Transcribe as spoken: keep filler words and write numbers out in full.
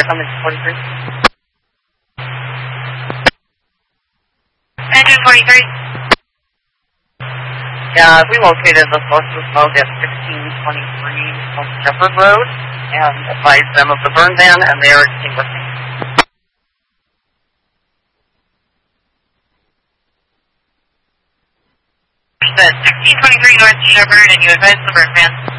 coming to forty-three. Engine forty-three. Yeah, we located the source of smoke at sixteen twenty-three on Shepherd Road and advised them of the burn ban, and they are extinguishing. sixteen twenty-three North Shepherd, and you advised the burn ban.